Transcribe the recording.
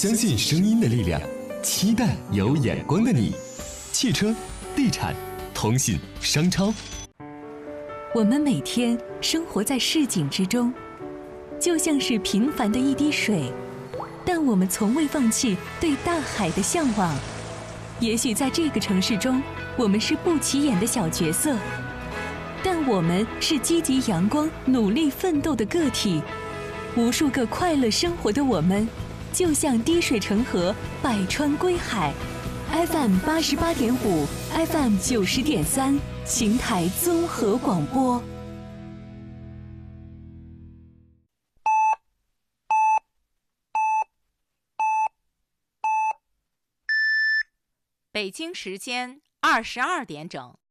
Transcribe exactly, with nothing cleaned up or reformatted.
相信声音的力量，期待有眼光的你。汽车、地产、通信、商超， 我们每天生活在市井之中，就像是平凡的一滴水，但我们从未放弃对大海的向往。也许在这个城市中，我们是不起眼的小角色，但我们是积极阳光、努力奋斗的个体。无数个快乐生活的我们，就像滴水成河，百川归海。F M 八十八点五 ，F M 九十点三，邢台综合广播。 北京时间二十二点整。